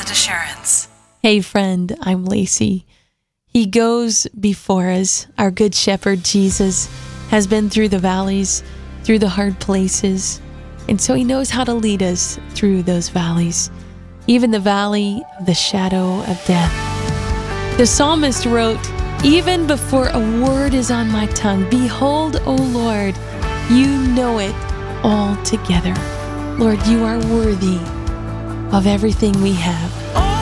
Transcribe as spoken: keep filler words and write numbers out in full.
Blessed Assurance. Hey friend, I'm Lacey. He goes before us. Our good shepherd Jesus has been through the valleys, through the hard places, and so he knows how to lead us through those valleys, even the valley of the shadow of death. The psalmist wrote, "Even before a word is on my tongue, behold, O Lord, you know it all together." Lord, you are worthy of everything we have.